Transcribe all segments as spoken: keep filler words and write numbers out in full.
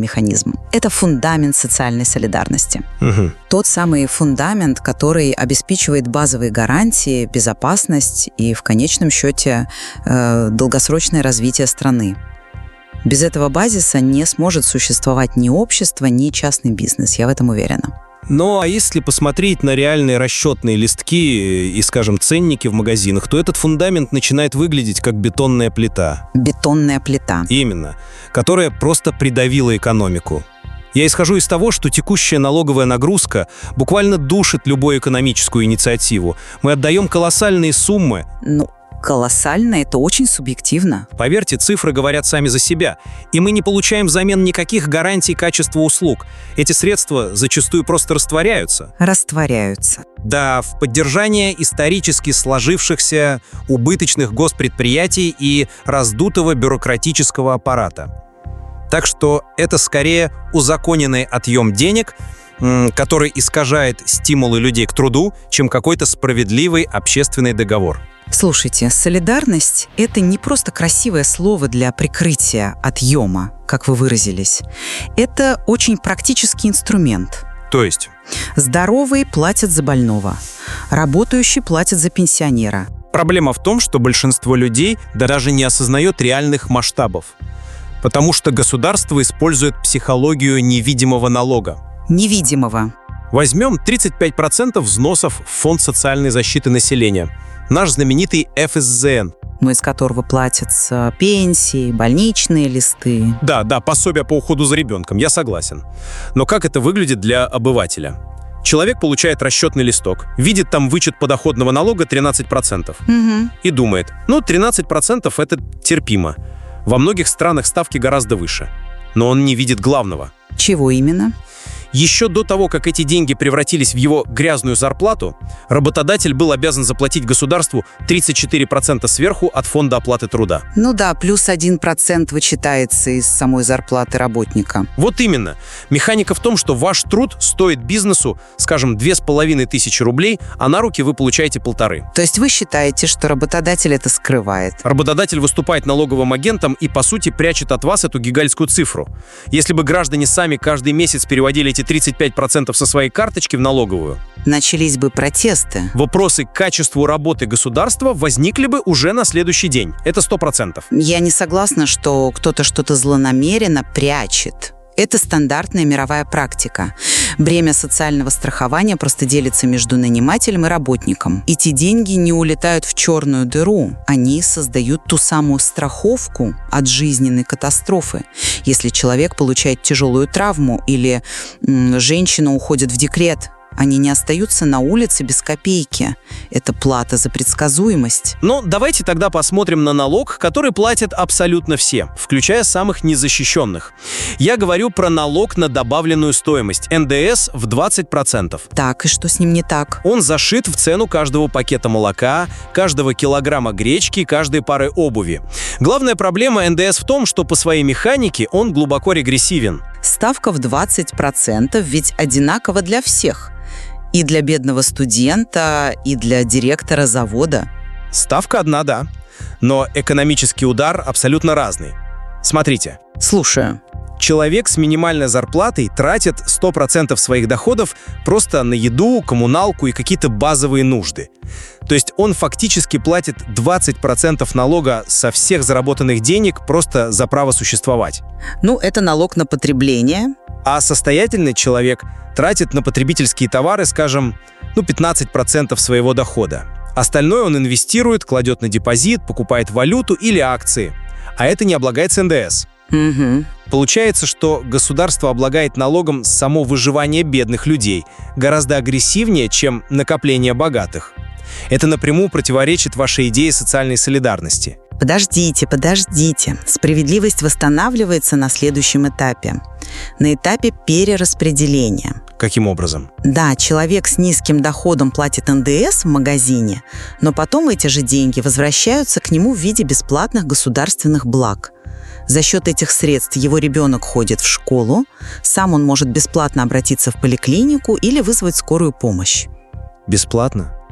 механизм. Это фундамент социальной солидарности. Угу. Тот самый фундамент, который обеспечивает базовые гарантии, безопасность и, в конечном счете, э, долгосрочное развитие страны. Без этого базиса не сможет существовать ни общество, ни частный бизнес, я в этом уверена. Ну, а если посмотреть на реальные расчетные листки и, скажем, ценники в магазинах, то этот фундамент начинает выглядеть как бетонная плита. Бетонная плита. Именно. Которая просто придавила экономику. Я исхожу из того, что текущая налоговая нагрузка буквально душит любую экономическую инициативу. Мы отдаем колоссальные суммы. Ну, колоссально, это очень субъективно. Поверьте, цифры говорят сами за себя. И мы не получаем взамен никаких гарантий качества услуг. Эти средства зачастую просто растворяются. Растворяются. Да, в поддержание исторически сложившихся убыточных госпредприятий и раздутого бюрократического аппарата. Так что это скорее узаконенный отъем денег, который искажает стимулы людей к труду, чем какой-то справедливый общественный договор. Слушайте, солидарность – это не просто красивое слово для прикрытия отъема, как вы выразились. Это очень практический инструмент. То есть? Здоровые платят за больного, работающий платит за пенсионера. Проблема в том, что большинство людей даже не осознает реальных масштабов, потому что государство использует психологию невидимого налога. Невидимого. Возьмем тридцать пять процентов взносов в Фонд социальной защиты населения. Наш знаменитый эф эс зэ эн. Ну, из которого платятся пенсии, больничные листы. Да, да, пособие по уходу за ребенком, я согласен. Но как это выглядит для обывателя? Человек получает расчетный листок, видит там вычет подоходного налога тринадцать процентов. Угу. И думает, ну, тринадцать процентов это терпимо. Во многих странах ставки гораздо выше. Но он не видит главного. Чего именно? Еще до того, как эти деньги превратились в его грязную зарплату, работодатель был обязан заплатить государству тридцать четыре процента сверху от фонда оплаты труда. Ну да, плюс один процент вычитается из самой зарплаты работника. Вот именно. Механика в том, что ваш труд стоит бизнесу, скажем, две с половиной тысячи рублей, а на руки вы получаете полторы. То есть вы считаете, что работодатель это скрывает? Работодатель выступает налоговым агентом и, по сути, прячет от вас эту гигантскую цифру. Если бы граждане сами каждый месяц переводили эти тридцать пять процентов со своей карточки в налоговую, начались бы протесты. Вопросы к качеству работы государства возникли бы уже на следующий день. Это сто процентов. Я не согласна, что кто-то что-то злонамеренно прячет. Это стандартная мировая практика. Бремя социального страхования просто делится между нанимателем и работником. Эти деньги не улетают в черную дыру. Они создают ту самую страховку от жизненной катастрофы. Если человек получает тяжелую травму или м, женщина уходит в декрет, они не остаются на улице без копейки. Это плата за предсказуемость. Но давайте тогда посмотрим на налог, который платят абсолютно все, включая самых незащищенных. Я говорю про налог на добавленную стоимость, эн дэ эс в двадцать процентов. Так, и что с ним не так? Он зашит в цену каждого пакета молока, каждого килограмма гречки, каждой пары обуви. Главная проблема эн дэ эс в том, что по своей механике он глубоко регрессивен. Ставка в двадцать процентов ведь одинакова для всех. И для бедного студента, и для директора завода. Ставка одна, да. Но экономический удар абсолютно разный. Смотрите. Слушаю. Человек с минимальной зарплатой тратит сто процентов своих доходов просто на еду, коммуналку и какие-то базовые нужды. То есть он фактически платит двадцать процентов налога со всех заработанных денег просто за право существовать. Ну, это налог на потребление. А состоятельный человек тратит на потребительские товары, скажем, ну, пятнадцать процентов своего дохода. Остальное он инвестирует, кладет на депозит, покупает валюту или акции. А это не облагается эн дэ эс. Угу. Получается, что государство облагает налогом само выживание бедных людей гораздо агрессивнее, чем накопление богатых. Это напрямую противоречит вашей идее социальной солидарности. Подождите, подождите. Справедливость восстанавливается на следующем этапе. На этапе перераспределения. Каким образом? Да, человек с низким доходом платит эн дэ эс в магазине, но потом эти же деньги возвращаются к нему в виде бесплатных государственных благ. За счет этих средств его ребенок ходит в школу, сам он может бесплатно обратиться в поликлинику или вызвать скорую помощь. Бесплатно?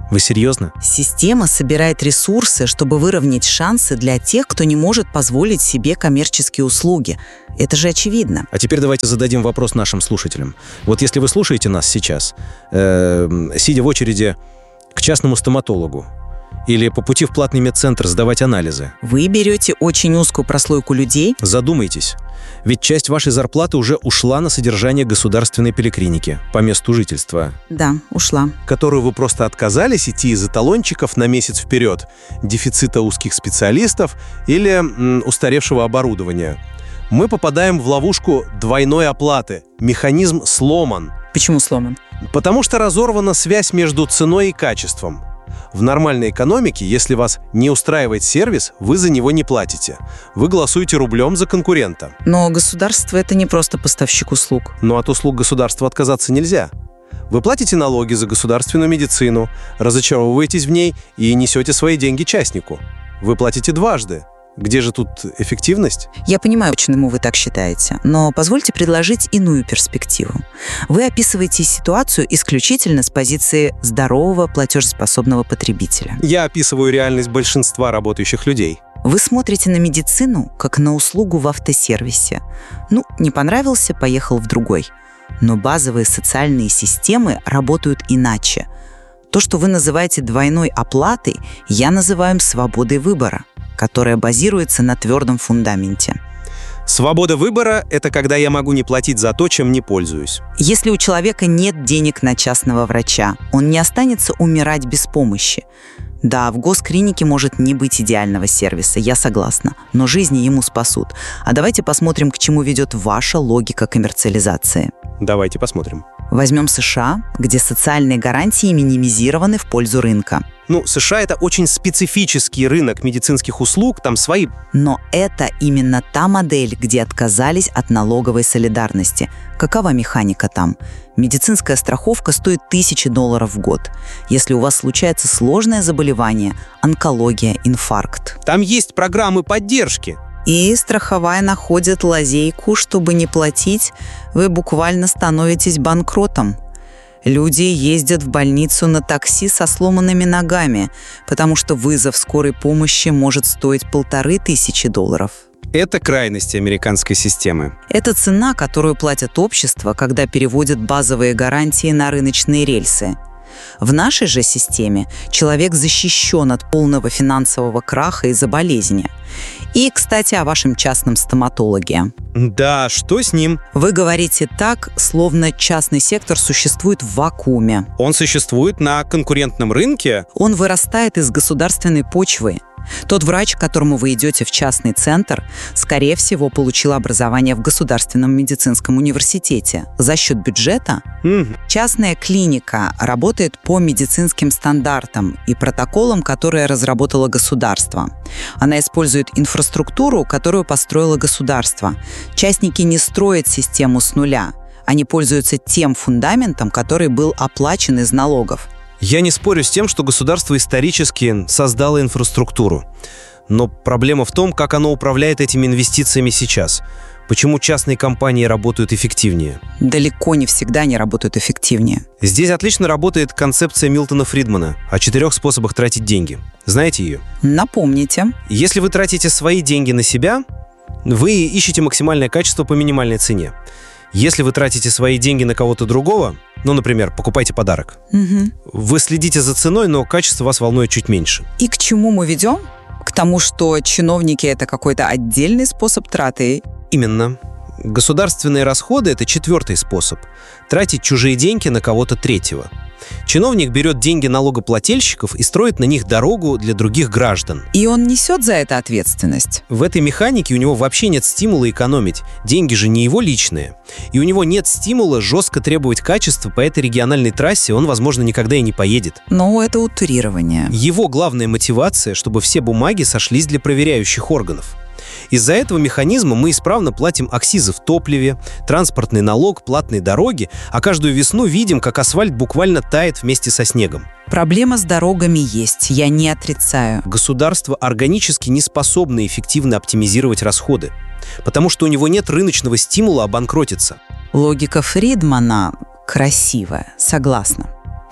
Вы серьезно? Система собирает ресурсы, чтобы выровнять шансы для тех, кто не может позволить себе коммерческие услуги. Это же очевидно. А теперь давайте зададим вопрос нашим слушателям. Вот если вы слушаете нас сейчас, э, сидя в очереди к частному стоматологу, или по пути в платный медцентр сдавать анализы. Вы берете очень узкую прослойку людей. Задумайтесь, ведь часть вашей зарплаты уже ушла на содержание государственной поликлиники по месту жительства. Да, ушла. Которую вы просто отказались идти из эталончиков на месяц вперед, дефицита узких специалистов или м, устаревшего оборудования. Мы попадаем в ловушку двойной оплаты. Механизм сломан. Почему сломан? Потому что разорвана связь между ценой и качеством. В нормальной экономике, если вас не устраивает сервис, вы за него не платите. Вы голосуете рублем за конкурента. Но государство — это не просто поставщик услуг. Но от услуг государства отказаться нельзя. Вы платите налоги за государственную медицину, разочаровываетесь в ней и несете свои деньги частнику. Вы платите дважды. Где же тут эффективность? Я понимаю, почему вы так считаете, но позвольте предложить иную перспективу. Вы описываете ситуацию исключительно с позиции здорового платежеспособного потребителя. Я описываю реальность большинства работающих людей. Вы смотрите на медицину как на услугу в автосервисе. Ну, не понравился — поехал в другой. Но базовые социальные системы работают иначе. То, что вы называете двойной оплатой, я называю свободой выбора, которая базируется на твердом фундаменте. Свобода выбора – это когда я могу не платить за то, чем не пользуюсь. Если у человека нет денег на частного врача, он не останется умирать без помощи. Да, в госклинике может не быть идеального сервиса, я согласна, но жизни ему спасут. А давайте посмотрим, к чему ведет ваша логика коммерциализации. Давайте посмотрим. Возьмем США, где социальные гарантии минимизированы в пользу рынка. Ну, США – это очень специфический рынок медицинских услуг, там свои... Но это именно та модель, где отказались от налоговой солидарности. Какова механика там? Медицинская страховка стоит тысячи долларов в год. Если у вас случается сложное заболевание, онкология, инфаркт. Там есть программы поддержки. И страховая находит лазейку, чтобы не платить, вы буквально становитесь банкротом. Люди ездят в больницу на такси со сломанными ногами, потому что вызов скорой помощи может стоить полторы тысячи долларов. Это крайности американской системы. Это цена, которую платит общество, когда переводят базовые гарантии на рыночные рельсы. В нашей же системе человек защищен от полного финансового краха из-за болезни. И, кстати, о вашем частном стоматологе. Да, что с ним? Вы говорите так, словно частный сектор существует в вакууме. Он существует на конкурентном рынке? Он вырастает из государственной почвы. Тот врач, к которому вы идете в частный центр, скорее всего, получил образование в государственном медицинском университете. За счет бюджета Mm. частная клиника работает по медицинским стандартам и протоколам, которые разработало государство. Она использует инфраструктуру, которую построило государство. Частники не строят систему с нуля. Они пользуются тем фундаментом, который был оплачен из налогов. Я не спорю с тем, что государство исторически создало инфраструктуру. Но проблема в том, как оно управляет этими инвестициями сейчас. Почему частные компании работают эффективнее? Далеко не всегда они работают эффективнее. Здесь отлично работает концепция Милтона Фридмана о четырех способах тратить деньги. Знаете ее? Напомните. Если вы тратите свои деньги на себя, вы ищете максимальное качество по минимальной цене. Если вы тратите свои деньги на кого-то другого, ну, например, покупайте подарок, Угу. вы следите за ценой, но качество вас волнует чуть меньше. И к чему мы ведем? К тому, что чиновники — это какой-то отдельный способ траты. Именно. Государственные расходы – это четвертый способ – тратить чужие деньги на кого-то третьего. Чиновник берет деньги налогоплательщиков и строит на них дорогу для других граждан. И он несет за это ответственность. В этой механике у него вообще нет стимула экономить. Деньги же не его личные. И у него нет стимула жестко требовать качества по этой региональной трассе, он, возможно, никогда и не поедет. Но это утрирование. Его главная мотивация, чтобы все бумаги сошлись для проверяющих органов. Из-за этого механизма мы исправно платим акцизы в топливе, транспортный налог, платные дороги, а каждую весну видим, как асфальт буквально тает вместе со снегом. Проблема с дорогами есть, я не отрицаю. Государство органически не способно эффективно оптимизировать расходы, потому что у него нет рыночного стимула обанкротиться. Логика Фридмана красивая, согласна.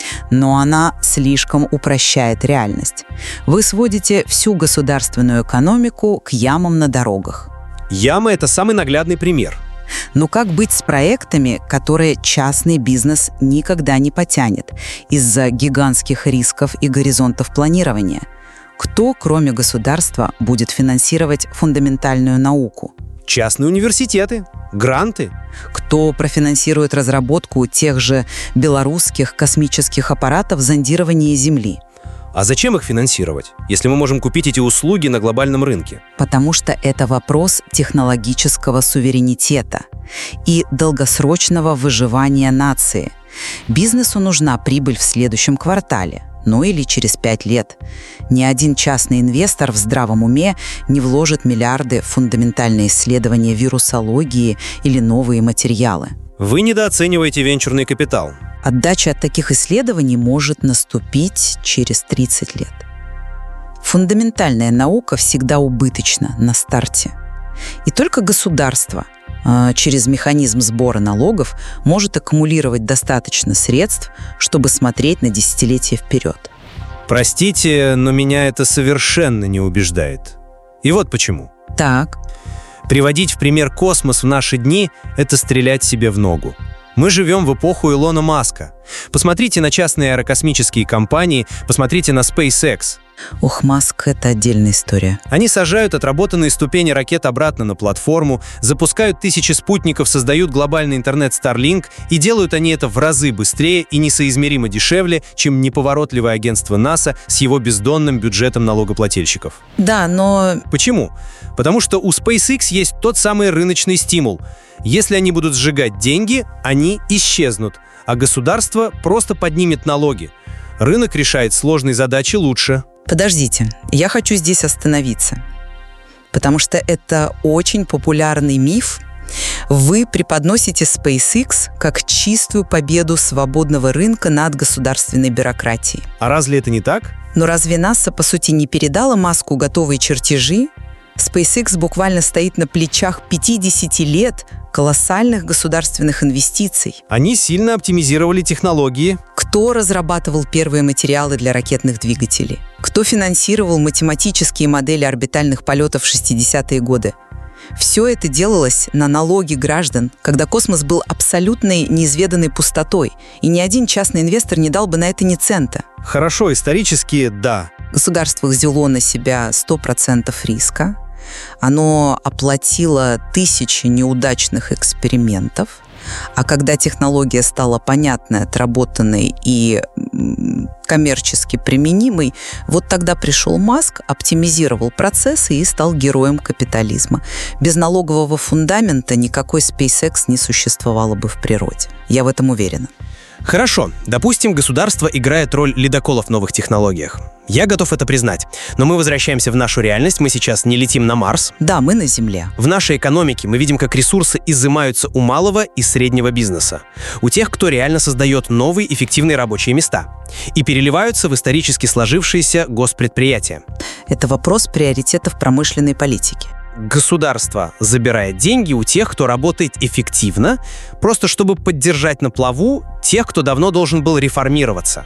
Но она слишком упрощает реальность. Вы сводите всю государственную экономику к ямам на дорогах. Ямы — это самый наглядный пример. Но как быть с проектами, которые частный бизнес никогда не потянет из-за гигантских рисков и горизонтов планирования? Кто, кроме государства, будет финансировать фундаментальную науку? Частные университеты, гранты. Кто профинансирует разработку тех же белорусских космических аппаратов зондирования Земли? А зачем их финансировать, если мы можем купить эти услуги на глобальном рынке? Потому что это вопрос технологического суверенитета и долгосрочного выживания нации. Бизнесу нужна прибыль в следующем квартале, ну или через пять лет. Ни один частный инвестор в здравом уме не вложит миллиарды в фундаментальные исследования вирусологии или новые материалы. Вы недооцениваете венчурный капитал. Отдача от таких исследований может наступить через тридцать лет. Фундаментальная наука всегда убыточна на старте. И только государство э, через механизм сбора налогов может аккумулировать достаточно средств, чтобы смотреть на десятилетия вперед. Простите, но меня это совершенно не убеждает. И вот почему. Так. Приводить в пример космос в наши дни – это стрелять себе в ногу. Мы живем в эпоху Илона Маска. Посмотрите на частные аэрокосмические компании, посмотрите на SpaceX. Ох, Маск — это отдельная история. Они сажают отработанные ступени ракет обратно на платформу, запускают тысячи спутников, создают глобальный интернет Starlink, и делают они это в разы быстрее и несоизмеримо дешевле, чем неповоротливое агентство НАСА с его бездонным бюджетом налогоплательщиков. Да, но... Почему? Потому что у SpaceX есть тот самый рыночный стимул. Если они будут сжигать деньги, они исчезнут, а государство просто поднимет налоги. Рынок решает сложные задачи лучше. Подождите, я хочу здесь остановиться, потому что это очень популярный миф. Вы преподносите SpaceX как чистую победу свободного рынка над государственной бюрократией. А разве это не так? Но разве НАСА, по сути, не передала Маску готовые чертежи? SpaceX буквально стоит на плечах пятидесяти лет колоссальных государственных инвестиций. Они сильно оптимизировали технологии. Кто разрабатывал первые материалы для ракетных двигателей? Кто финансировал математические модели орбитальных полетов в шестидесятые годы? Все это делалось на налоги граждан, когда космос был абсолютной неизведанной пустотой, и ни один частный инвестор не дал бы на это ни цента. Хорошо, исторически, да. Государство взяло на себя сто процентов риска. Оно оплатило тысячи неудачных экспериментов. А когда технология стала понятной, отработанной и коммерчески применимой, вот тогда пришел Маск, оптимизировал процессы и стал героем капитализма. Без налогового фундамента никакой SpaceX не существовало бы в природе. Я в этом уверена. Хорошо, допустим, государство играет роль ледоколов в новых технологиях. Я готов это признать. Но мы возвращаемся в нашу реальность, мы сейчас не летим на Марс. Да, мы на Земле. В нашей экономике мы видим, как ресурсы изымаются у малого и среднего бизнеса, у тех, кто реально создает новые эффективные рабочие места, и переливаются в исторически сложившиеся госпредприятия. Это вопрос приоритетов промышленной политики. Государство забирает деньги у тех, кто работает эффективно, просто чтобы поддержать на плаву тех, кто давно должен был реформироваться.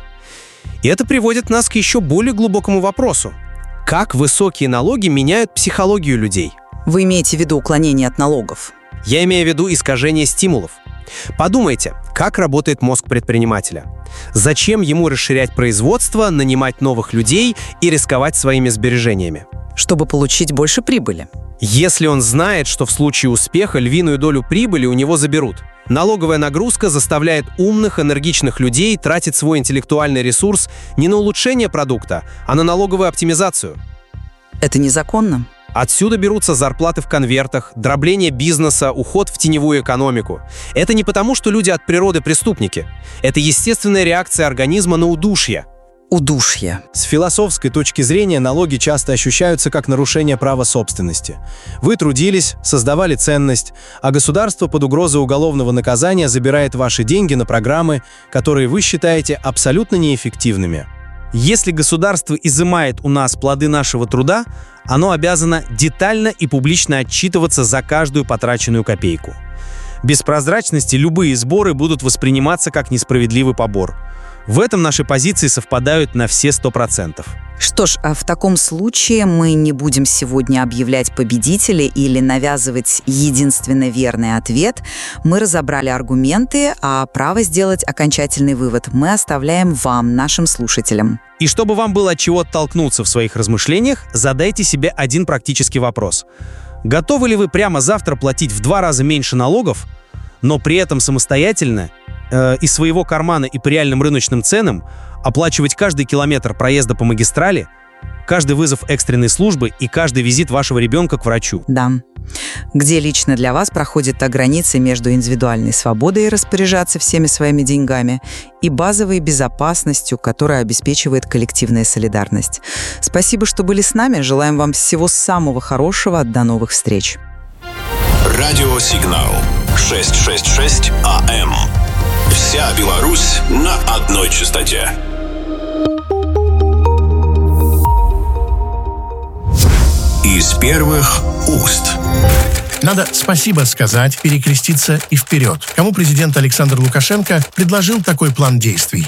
И это приводит нас к еще более глубокому вопросу. Как высокие налоги меняют психологию людей? Вы имеете в виду уклонение от налогов? Я имею в виду искажение стимулов. Подумайте, как работает мозг предпринимателя. Зачем ему расширять производство, нанимать новых людей и рисковать своими сбережениями? Чтобы получить больше прибыли. Если он знает, что в случае успеха львиную долю прибыли у него заберут. Налоговая нагрузка заставляет умных, энергичных людей тратить свой интеллектуальный ресурс не на улучшение продукта, а на налоговую оптимизацию. Это незаконно. Отсюда берутся зарплаты в конвертах, дробление бизнеса, уход в теневую экономику. Это не потому, что люди от природы преступники. Это естественная реакция организма на удушье. Удушье. С философской точки зрения налоги часто ощущаются как нарушение права собственности. Вы трудились, создавали ценность, а государство под угрозой уголовного наказания забирает ваши деньги на программы, которые вы считаете абсолютно неэффективными. Если государство изымает у нас плоды нашего труда, оно обязано детально и публично отчитываться за каждую потраченную копейку. Без прозрачности любые сборы будут восприниматься как несправедливый побор. В этом наши позиции совпадают на все сто процентов. Что ж, в таком случае мы не будем сегодня объявлять победителей или навязывать единственно верный ответ. Мы разобрали аргументы, а право сделать окончательный вывод мы оставляем вам, нашим слушателям. И чтобы вам было от чего оттолкнуться в своих размышлениях, задайте себе один практический вопрос. Готовы ли вы прямо завтра платить в два раза меньше налогов, но при этом самостоятельно, э, из своего кармана и по реальным рыночным ценам оплачивать каждый километр проезда по магистрали, каждый вызов экстренной службы и каждый визит вашего ребенка к врачу? Да. Где лично для вас проходит та граница между индивидуальной свободой распоряжаться всеми своими деньгами и базовой безопасностью, которая обеспечивает коллективная солидарность. Спасибо, что были с нами. Желаем вам всего самого хорошего. До новых встреч. Радиосигнал шестьсот шестьдесят шесть АМ. Вся Беларусь на одной частоте. Из первых уст. Надо спасибо сказать, перекреститься и вперед. Кому президент Александр Лукашенко предложил такой план действий?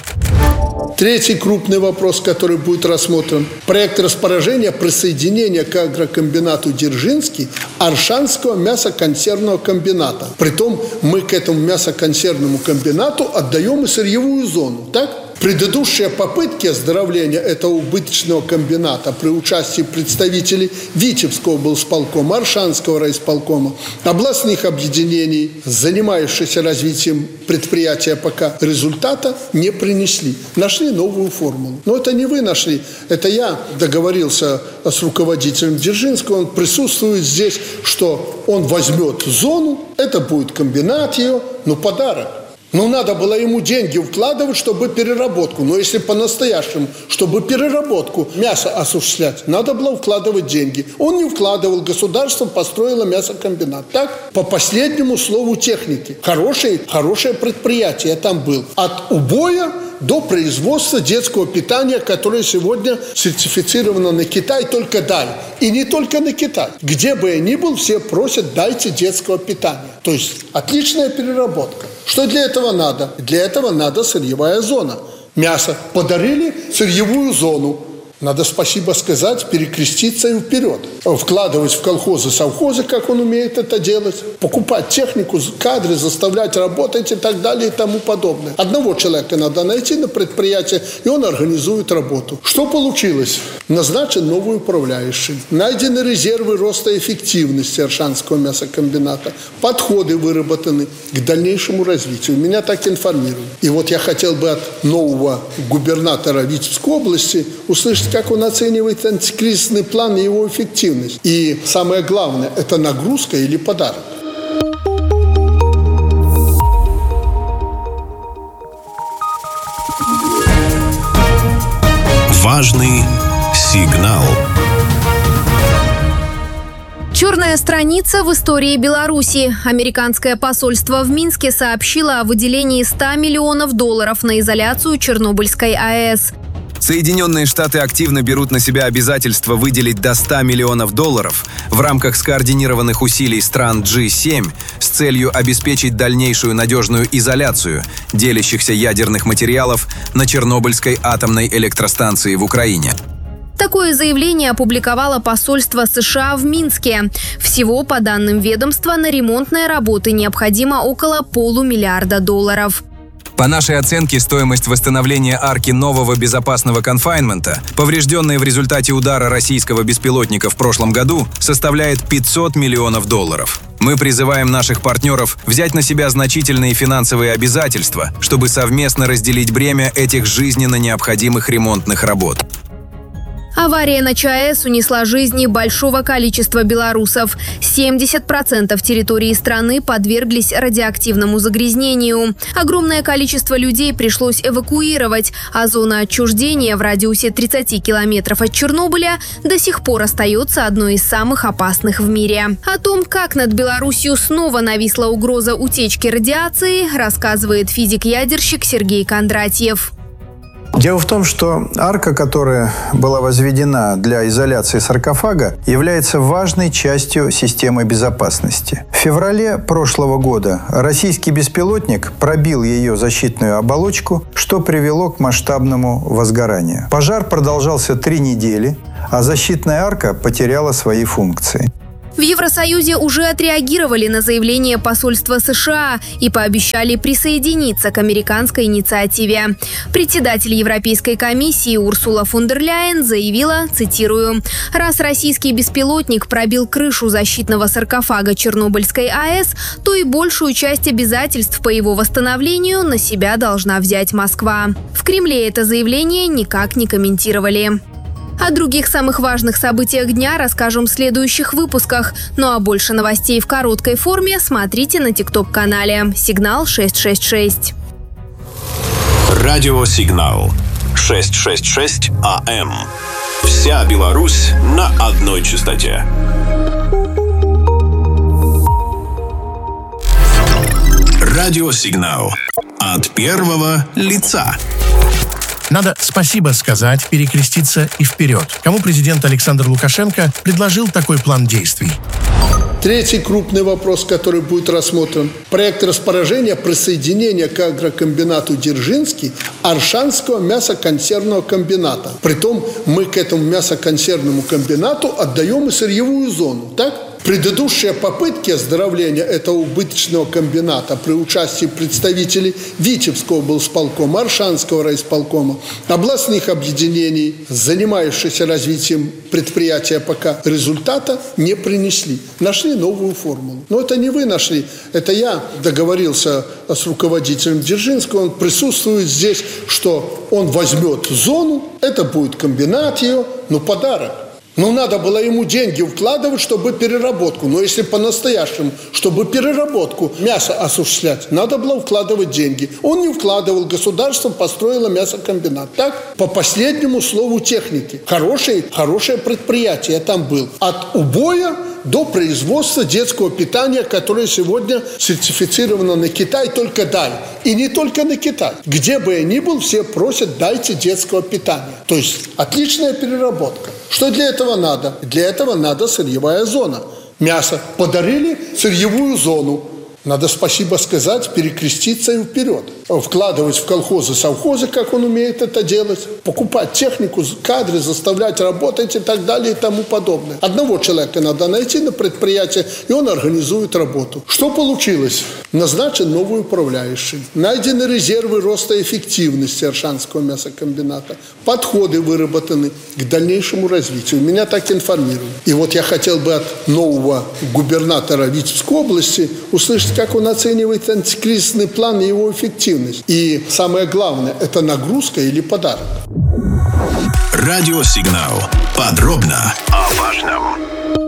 Третий крупный вопрос, который будет рассмотрен. Проект распоряжения присоединения к агрокомбинату Дзержинский Оршанского мясоконсервного комбината. Притом мы к этому мясоконсервному комбинату отдаем и сырьевую зону, так? Предыдущие попытки оздоровления этого убыточного комбината при участии представителей Витебского облсполкома, Оршанского райисполкома, областных объединений, занимающихся развитием предприятия, пока результата не принесли. Нашли новую формулу. Но это не вы нашли. Это я договорился с руководителем Дзержинского. Он присутствует здесь, что он возьмет зону, это будет комбинат ее, ну подарок. Ну, надо было ему деньги вкладывать, чтобы переработку. Но если по-настоящему, чтобы переработку мяса осуществлять, надо было вкладывать деньги. Он не вкладывал, государство построило мясокомбинат. Так, по последнему слову техники. Хорошее, хорошее предприятие там было. От убоя до производства детского питания, которое сегодня сертифицировано на Китай, только дай. И не только на Китай. Где бы я ни был, все просят, дайте детского питания. То есть отличная переработка. Что для этого надо? Для этого надо сырьевая зона. Мясо подарили, сырьевую зону. Надо спасибо сказать, перекреститься и вперед. Вкладывать в колхозы, совхозы, как он умеет это делать. Покупать технику, кадры, заставлять работать и так далее и тому подобное. Одного человека надо найти на предприятии, и он организует работу. Что получилось? Назначен новый управляющий. Найдены резервы роста эффективности Оршанского мясокомбината. Подходы выработаны к дальнейшему развитию. Меня так информируют. И вот я хотел бы от нового губернатора Витебской области услышать, как он оценивает антикризисный план и его эффективность. И самое главное, это нагрузка или подарок. Важный сигнал. Черная страница в истории Беларуси. Американское посольство в Минске сообщило о выделении ста миллионов долларов на изоляцию Чернобыльской АЭС. Соединенные Штаты активно берут на себя обязательство выделить до ста миллионов долларов в рамках скоординированных усилий стран джи семь с целью обеспечить дальнейшую надежную изоляцию делящихся ядерных материалов на Чернобыльской атомной электростанции в Украине. Такое заявление опубликовало посольство США в Минске. Всего, по данным ведомства, на ремонтные работы необходимо около полумиллиарда долларов. По нашей оценке, стоимость восстановления арки нового безопасного конфайнмента, поврежденной в результате удара российского беспилотника в прошлом году, составляет пятьсот миллионов долларов. Мы призываем наших партнеров взять на себя значительные финансовые обязательства, чтобы совместно разделить бремя этих жизненно необходимых ремонтных работ. Авария на ЧАЭС унесла жизни большого количества белорусов. семьдесят процентов территории страны подверглись радиоактивному загрязнению. Огромное количество людей пришлось эвакуировать, а зона отчуждения в радиусе тридцати километров от Чернобыля до сих пор остается одной из самых опасных в мире. О том, как над Беларусью снова нависла угроза утечки радиации, рассказывает физик-ядерщик Сергей Кондратьев. Дело в том, что арка, которая была возведена для изоляции саркофага, является важной частью системы безопасности. В феврале прошлого года российский беспилотник пробил ее защитную оболочку, что привело к масштабному возгоранию. Пожар продолжался три недели, а защитная арка потеряла свои функции. В Евросоюзе уже отреагировали на заявление посольства США и пообещали присоединиться к американской инициативе. Председатель Европейской комиссии Урсула фон дер Ляйен заявила, цитирую, «Раз российский беспилотник пробил крышу защитного саркофага Чернобыльской АЭС, то и большую часть обязательств по его восстановлению на себя должна взять Москва». В Кремле это заявление никак не комментировали. О других самых важных событиях дня расскажем в следующих выпусках. Ну а больше новостей в короткой форме смотрите на тикток-канале «Сигнал шестьсот шестьдесят шесть». Радиосигнал шестьсот шестьдесят шесть АМ. Вся Беларусь на одной частоте. Радиосигнал от первого лица. Надо спасибо сказать, перекреститься и вперед. Кому президент Александр Лукашенко предложил такой план действий? Третий крупный вопрос, который будет рассмотрен. Проект распоряжения присоединения к агрокомбинату Дзержинский Оршанского мясоконсервного комбината. Притом мы к этому мясоконсервному комбинату отдаем и сырьевую зону, так? Предыдущие попытки оздоровления этого убыточного комбината при участии представителей Витебского облсполкома, Оршанского райисполкома, областных объединений, занимающихся развитием предприятия, пока результата не принесли. Нашли новую формулу. Но это не вы нашли, это я договорился с руководителем Дзержинского, он присутствует здесь, что он возьмет зону, это будет комбинат ее, ну подарок. Ну, надо было ему деньги вкладывать, чтобы переработку. Но если по-настоящему, чтобы переработку мяса осуществлять, надо было вкладывать деньги. Он не вкладывал, государство построило мясокомбинат. Так? По последнему слову техники. Хорошее, хорошее предприятие там было. От убоя до производства детского питания, которое сегодня сертифицировано на Китай, только дай. И не только на Китай. Где бы я ни был, все просят, дайте детского питания. То есть отличная переработка. Что для этого надо? Для этого надо сырьевая зона. Мясо подарили, сырьевую зону. Надо спасибо сказать, перекреститься и вперед. Вкладывать в колхозы, совхозы, как он умеет это делать. Покупать технику, кадры, заставлять работать и так далее и тому подобное. Одного человека надо найти на предприятии, и он организует работу. Что получилось? Назначен новый управляющий. Найдены резервы роста эффективности Оршанского мясокомбината. Подходы выработаны к дальнейшему развитию. Меня так информируют. И вот я хотел бы от нового губернатора Витебской области услышать, как он оценивает антикризисный план и его эффективность. И самое главное, это нагрузка или подарок. Радиосигнал. Подробно о важном.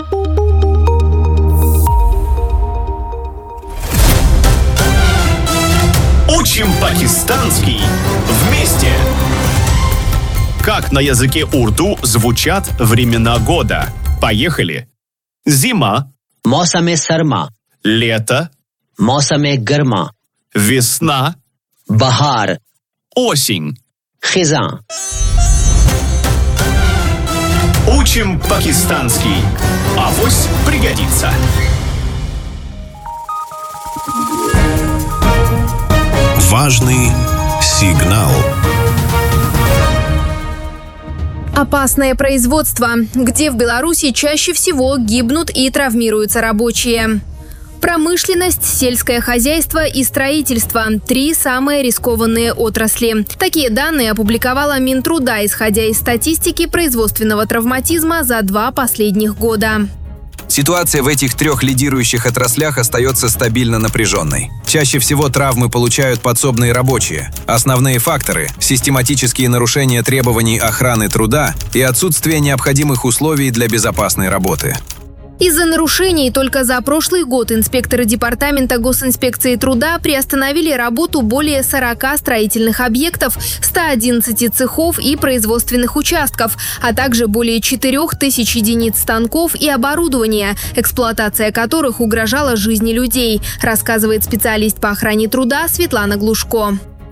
Учим пакистанский вместе. Как на языке урду звучат времена года? Поехали. Зима. Мосаме сарма. Лето. Мосаме гарма. Весна. Бахар. Осень. Хизан. Учим пакистанский. Авось пригодится. Важный сигнал. Опасное производство. Где в Беларуси чаще всего гибнут и травмируются рабочие? Промышленность, сельское хозяйство и строительство – три самые рискованные отрасли. Такие данные опубликовала Минтруда, исходя из статистики производственного травматизма за два последних года. Ситуация в этих трех лидирующих отраслях остается стабильно напряженной. Чаще всего травмы получают подсобные рабочие. Основные факторы – систематические нарушения требований охраны труда и отсутствие необходимых условий для безопасной работы. Из-за нарушений только за прошлый год инспекторы Департамента госинспекции труда приостановили работу более сорока строительных объектов, ста одиннадцати цехов и производственных участков, а также более четырёх тысяч единиц станков и оборудования, эксплуатация которых угрожала жизни людей, рассказывает специалист по охране труда Светлана Глушко.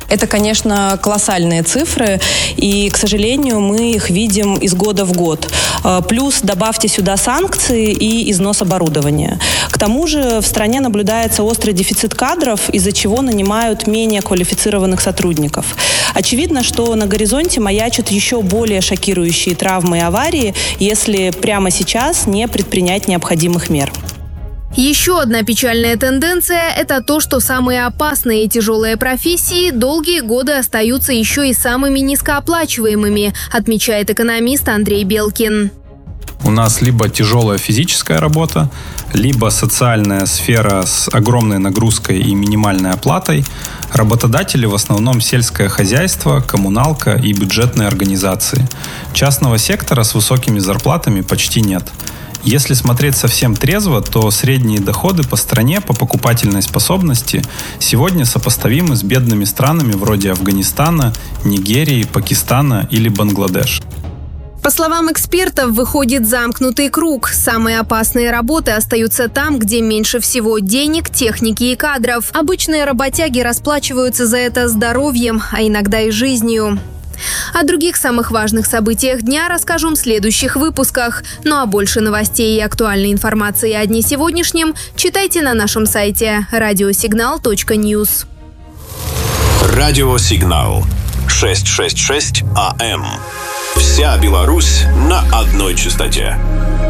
Это, конечно, колоссальные цифры, и, к сожалению, мы их видим из года в год. Плюс добавьте сюда санкции и износ оборудования. К тому же в стране наблюдается острый дефицит кадров, из-за чего нанимают менее квалифицированных сотрудников. Очевидно, что на горизонте маячат еще более шокирующие травмы и аварии, если прямо сейчас не предпринять необходимых мер. Еще одна печальная тенденция – это то, что самые опасные и тяжелые профессии долгие годы остаются еще и самыми низкооплачиваемыми, отмечает экономист Андрей Белкин. У нас либо тяжелая физическая работа, либо социальная сфера с огромной нагрузкой и минимальной оплатой. Работодатели в основном сельское хозяйство, коммуналка и бюджетные организации. Частного сектора с высокими зарплатами почти нет. Если смотреть совсем трезво, то средние доходы по стране по покупательной способности сегодня сопоставимы с бедными странами вроде Афганистана, Нигерии, Пакистана или Бангладеш. По словам экспертов, выходит замкнутый круг. Самые опасные работы остаются там, где меньше всего денег, техники и кадров. Обычные работяги расплачиваются за это здоровьем, а иногда и жизнью. О других самых важных событиях дня расскажем в следующих выпусках. Ну а больше новостей и актуальной информации о дне сегодняшнем читайте на нашем сайте радиосигнал точка ньюс. Радиосигнал шестьсот шестьдесят шесть АМ. Вся Беларусь на одной частоте.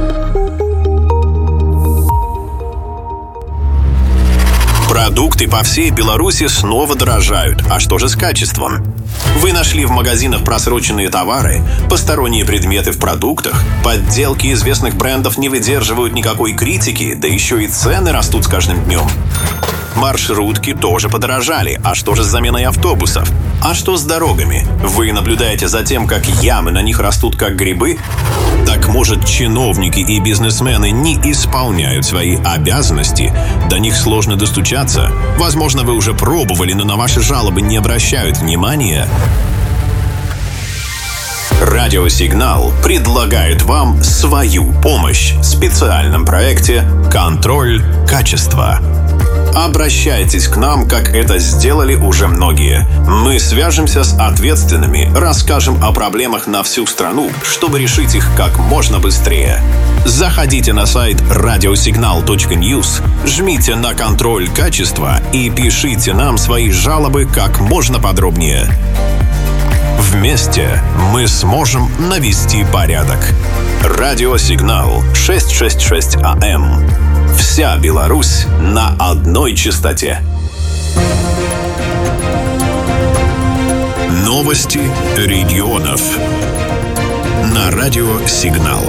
Продукты по всей Беларуси снова дорожают. А что же с качеством? Вы нашли в магазинах просроченные товары, посторонние предметы в продуктах, подделки известных брендов не выдерживают никакой критики, да еще и цены растут с каждым днем. Маршрутки тоже подорожали. А что же с заменой автобусов? А что с дорогами? Вы наблюдаете за тем, как ямы на них растут как грибы? Так может, чиновники и бизнесмены не исполняют свои обязанности? До них сложно достучаться? Возможно, вы уже пробовали, но на ваши жалобы не обращают внимания? Радиосигнал предлагает вам свою помощь в специальном проекте «Контроль качества». Обращайтесь к нам, как это сделали уже многие. Мы свяжемся с ответственными, расскажем о проблемах на всю страну, чтобы решить их как можно быстрее. Заходите на сайт радиосигнал точка ньюс, жмите на «Контроль качества» и пишите нам свои жалобы как можно подробнее. Вместе мы сможем навести порядок. Радиосигнал шестьсот шестьдесят шесть АМ. Вся Беларусь на одной частоте. Новости регионов на Радиосигнал.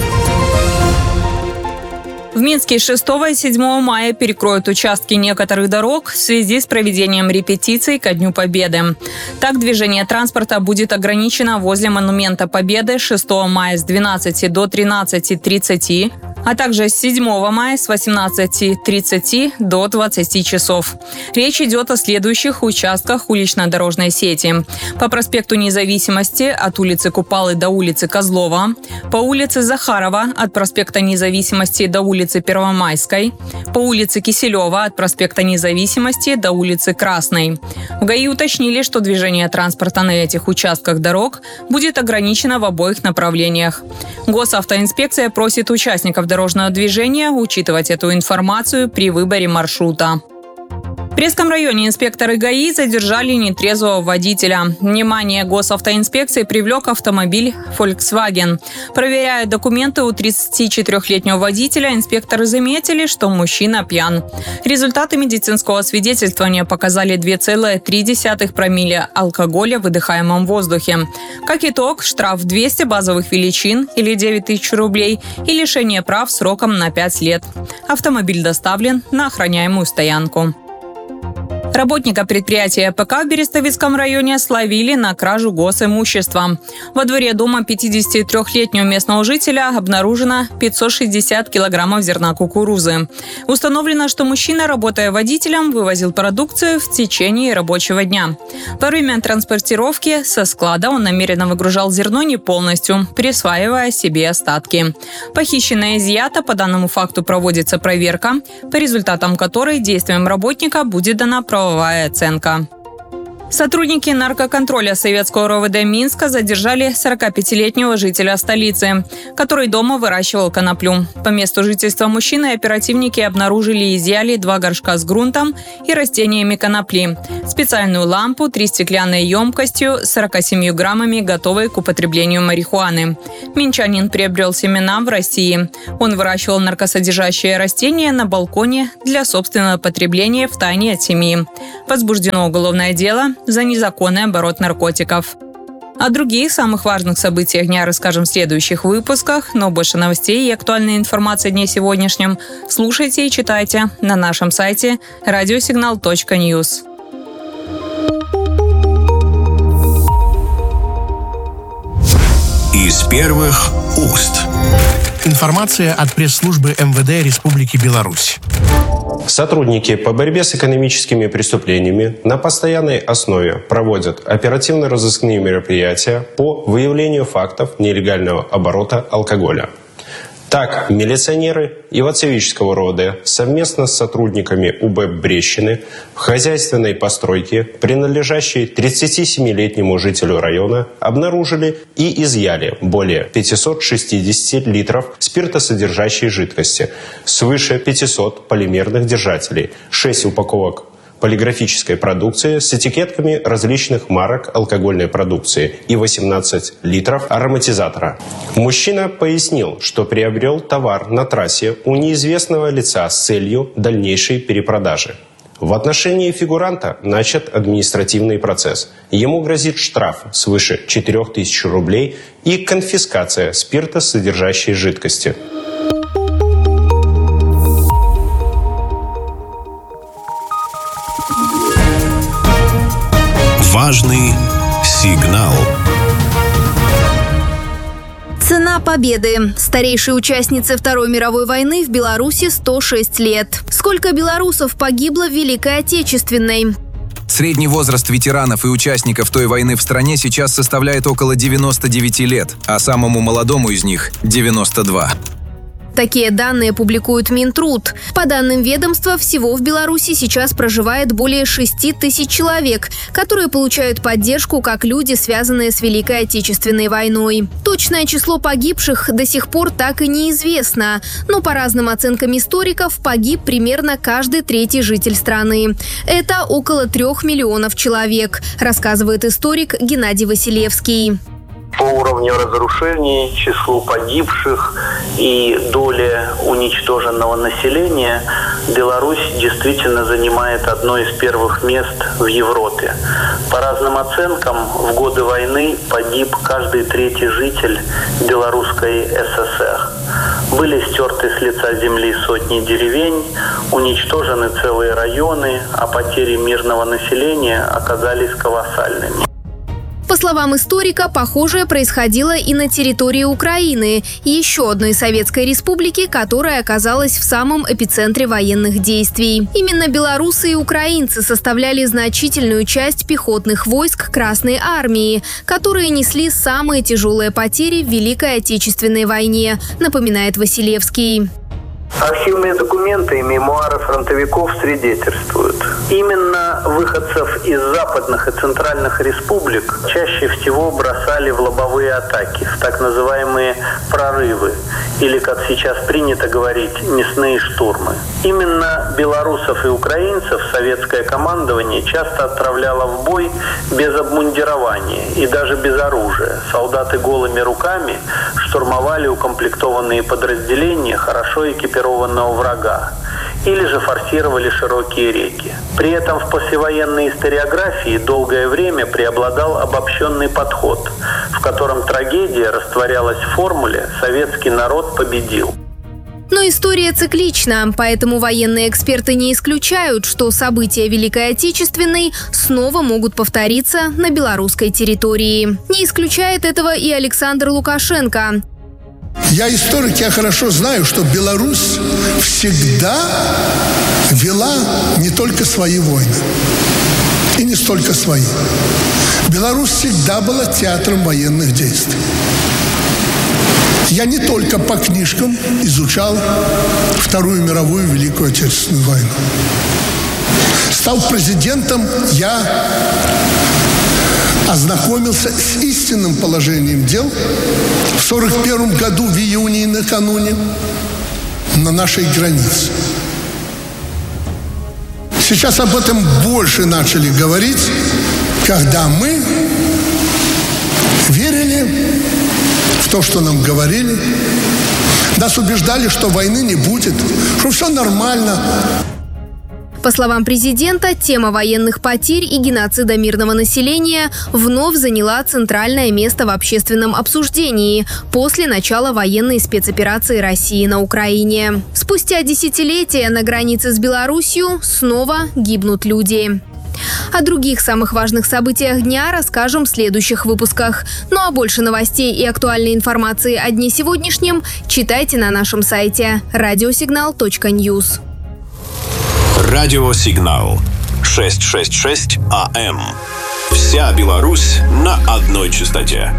В Минске с шестого и седьмого мая перекроют участки некоторых дорог в связи с проведением репетиций ко Дню Победы. Так, движение транспорта будет ограничено возле Монумента Победы с шестого мая с двенадцати до тринадцати тридцати, а также с седьмого мая с восемнадцати тридцати до двадцати часов. Речь идет о следующих участках улично-дорожной сети. По проспекту Независимости от улицы Купалы до улицы Козлова, по улице Захарова от проспекта Независимости до улицы Первомайской, по улице Киселева от проспекта Независимости до улицы Красной. В ГАИ уточнили, что движение транспорта на этих участках дорог будет ограничено в обоих направлениях. Госавтоинспекция просит участников дорожного движения учитывать эту информацию при выборе маршрута. В Брестском районе инспекторы ГАИ задержали нетрезвого водителя. Внимание госавтоинспекции привлек автомобиль Volkswagen. Проверяя документы у тридцатичетырёхлетнего водителя, инспекторы заметили, что мужчина пьян. Результаты медицинского освидетельствования показали два целых три десятых промилле алкоголя в выдыхаемом воздухе. Как итог, штраф двести базовых величин или девять тысяч рублей и лишение прав сроком на пять лет. Автомобиль доставлен на охраняемую стоянку. Работника предприятия ПК в Берестовицком районе словили на кражу госимущества. Во дворе дома пятидесятитрёхлетнего местного жителя обнаружено пятьсот шестьдесят килограммов зерна кукурузы. Установлено, что мужчина, работая водителем, вывозил продукцию в течение рабочего дня. Во время транспортировки со склада он намеренно выгружал зерно не полностью, присваивая себе остатки. Похищенное изъято, по данному факту проводится проверка, по результатам которой действиям работника будет дана правовая оценка. Сотрудники наркоконтроля советского РОВД Минска задержали сорокапятилетнего жителя столицы, который дома выращивал коноплю. По месту жительства мужчины оперативники обнаружили и изъяли два горшка с грунтом и растениями конопли, специальную лампу, три стеклянные емкостью с сороками семью граммами готовой к употреблению марихуаны. Минчанин приобрел семена в России. Он выращивал наркосодержащее растение на балконе для собственного потребления втайне от семьи. Возбуждено уголовное дело за незаконный оборот наркотиков. О других самых важных событиях дня расскажем в следующих выпусках, но больше новостей и актуальной информации о дне сегодняшнем слушайте и читайте на нашем сайте радиосигнал точка ньюс. Из первых уст. Информация от пресс-службы эм вэ дэ Республики Беларусь. Сотрудники по борьбе с экономическими преступлениями на постоянной основе проводят оперативно-розыскные мероприятия по выявлению фактов нелегального оборота алкоголя. Так, милиционеры Ивацевичского РОВД совместно с сотрудниками у бэ Брещины в хозяйственной постройке, принадлежащей тридцатисемилетнему жителю района, обнаружили и изъяли более пятисот шестидесяти литров спиртосодержащей жидкости, свыше пятисот полимерных держателей, шесть упаковок полиграфической продукции с этикетками различных марок алкогольной продукции и восемнадцать литров ароматизатора. Мужчина пояснил, что приобрел товар на трассе у неизвестного лица с целью дальнейшей перепродажи. В отношении фигуранта начат административный процесс. Ему грозит штраф свыше четырёх тысяч рублей и конфискация спиртосодержащей жидкости. Важный сигнал. Цена победы. Старейшей участнице Второй мировой войны в Беларуси сто шесть лет. Сколько белорусов погибло в Великой Отечественной? Средний возраст ветеранов и участников той войны в стране сейчас составляет около девяноста девяти лет, а самому молодому из них – девяносто два. Такие данные публикует Минтруд. По данным ведомства, всего в Беларуси сейчас проживает более шести тысяч человек, которые получают поддержку как люди, связанные с Великой Отечественной войной. Точное число погибших до сих пор так и неизвестно, но по разным оценкам историков погиб примерно каждый третий житель страны. Это около трех миллионов человек, рассказывает историк Геннадий Василевский. По уровню разрушений, числу погибших и доле уничтоженного населения Беларусь действительно занимает одно из первых мест в Европе. По разным оценкам, в годы войны погиб каждый третий житель белорусской эс эс эр. Были стерты с лица земли сотни деревень, уничтожены целые районы, а потери мирного населения оказались колоссальными. По словам историка, похожее происходило и на территории Украины, еще одной советской республики, которая оказалась в самом эпицентре военных действий. Именно белорусы и украинцы составляли значительную часть пехотных войск Красной армии, которые несли самые тяжелые потери в Великой Отечественной войне, напоминает Василевский. Архивные документы и мемуары фронтовиков свидетельствуют. Именно выходцев из западных и центральных республик чаще всего бросали в лобовые атаки, в так называемые прорывы, или, как сейчас принято говорить, мясные штурмы. Именно белорусов и украинцев советское командование часто отправляло в бой без обмундирования и даже без оружия. Солдаты голыми руками штурмовали укомплектованные подразделения хорошо экипированного врага или же форсировали широкие реки. При этом в послевоенной историографии долгое время преобладал обобщенный подход, в котором трагедия растворялась в формуле «советский народ победил». Но история циклична, поэтому военные эксперты не исключают, что события Великой Отечественной снова могут повториться на белорусской территории. Не исключает этого и Александр Лукашенко. Я историк, я хорошо знаю, что Беларусь всегда вела не только свои войны. И не столько свои. Беларусь всегда была театром военных действий. Я не только по книжкам изучал Вторую мировую Великую Отечественную войну. Став президентом, я ознакомился с истинным положением дел в сорок первом году в июне и накануне на нашей границе. Сейчас об этом больше начали говорить, когда мы верили в то, что нам говорили. Нас убеждали, что войны не будет, что все нормально. По словам президента, тема военных потерь и геноцида мирного населения вновь заняла центральное место в общественном обсуждении после начала военной спецоперации России на Украине. Спустя десятилетия на границе с Беларусью снова гибнут люди. О других самых важных событиях дня расскажем в следующих выпусках. Ну а больше новостей и актуальной информации о дне сегодняшнем читайте на нашем сайте радиосигнал точка ньюс. Радиосигнал шестьсот шестьдесят шесть АМ. Вся Беларусь на одной частоте.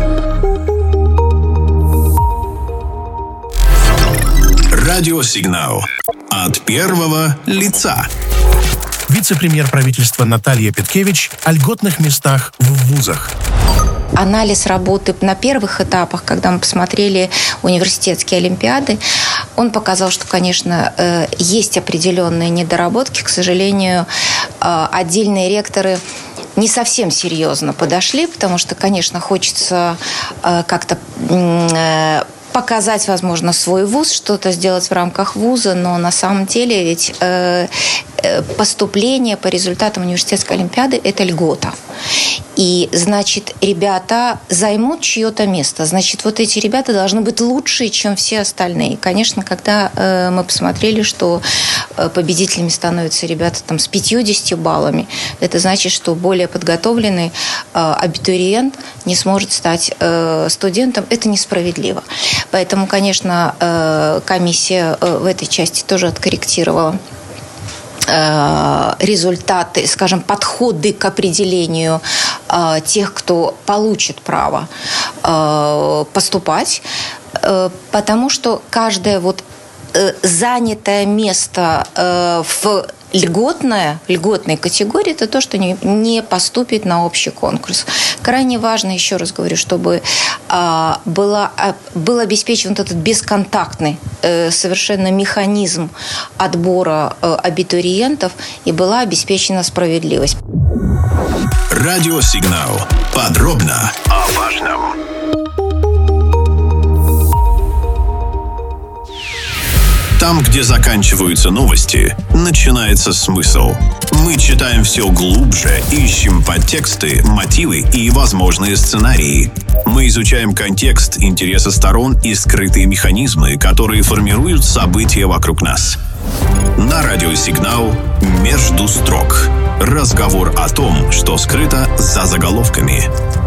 Радиосигнал от первого лица. Вице-премьер правительства Наталья Петкевич о льготных местах в вузах. Анализ работы на первых этапах, когда мы посмотрели университетские олимпиады, он показал, что, конечно, есть определенные недоработки. К сожалению, отдельные ректоры не совсем серьезно подошли, потому что, конечно, хочется как-то показать, возможно, свой вуз, что-то сделать в рамках вуза, но на самом деле ведь э, поступление по результатам университетской олимпиады – это льгота. И, значит, ребята займут чье-то место. Значит, вот эти ребята должны быть лучше, чем все остальные. Конечно, когда э, мы посмотрели, что победителями становятся ребята там, с пятьюдесятью баллами, это значит, что более подготовленный э, абитуриент не сможет стать э, студентом. Это несправедливо. Поэтому, конечно, э, комиссия э, в этой части тоже откорректировала результаты, скажем, подходы к определению э, тех, кто получит право э, поступать, э, потому что каждое вот э, занятое место э, в льготная, льготной категории – это то, что не, не поступит на общий конкурс. Крайне важно, еще раз говорю, чтобы а, была, а, был обеспечен вот этот бесконтактный э, совершенно механизм отбора э, абитуриентов и была обеспечена справедливость. Радиосигнал. Подробно о важном. Там, где заканчиваются новости, начинается смысл. Мы читаем все глубже, ищем подтексты, мотивы и возможные сценарии. Мы изучаем контекст, интересы сторон и скрытые механизмы, которые формируют события вокруг нас. На радиосигнал «Между строк». Разговор о том, что скрыто за заголовками.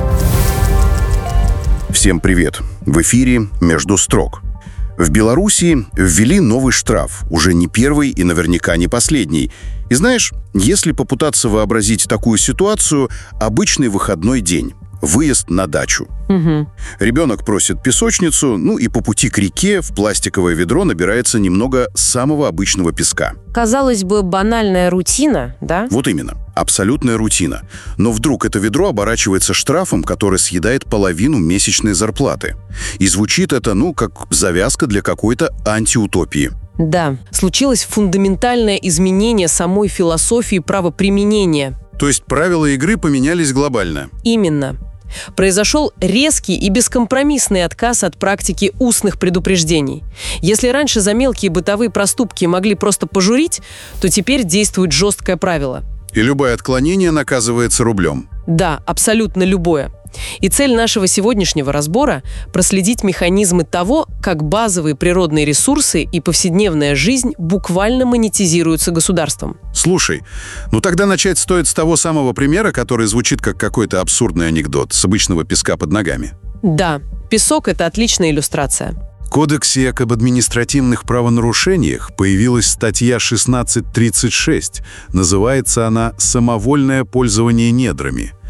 Всем привет! В эфире «Между строк». В Беларуси ввели новый штраф, уже не первый и наверняка не последний. И знаешь, если попытаться вообразить такую ситуацию, обычный выходной день. Выезд на дачу. Угу. Ребенок просит песочницу, ну и по пути к реке в пластиковое ведро набирается немного самого обычного песка. Казалось бы, банальная рутина, да? Вот именно. Абсолютная рутина. Но вдруг это ведро оборачивается штрафом, который съедает половину месячной зарплаты. И звучит это, ну, как завязка для какой-то антиутопии. Да, случилось фундаментальное изменение самой философии правоприменения. То есть правила игры поменялись глобально? Именно. Произошел резкий и бескомпромиссный отказ от практики устных предупреждений. Если раньше за мелкие бытовые проступки могли просто пожурить, то теперь действует жесткое правило. И любое отклонение наказывается рублем? Да, абсолютно любое. И цель нашего сегодняшнего разбора – проследить механизмы того, как базовые природные ресурсы и повседневная жизнь буквально монетизируются государством. Слушай, ну тогда начать стоит с того самого примера, который звучит как какой-то абсурдный анекдот с обычного песка под ногами. Да, песок – это отличная иллюстрация. В Кодексе об административных правонарушениях появилась статья шестнадцать тридцать шесть. Называется она «Самовольное пользование недрами».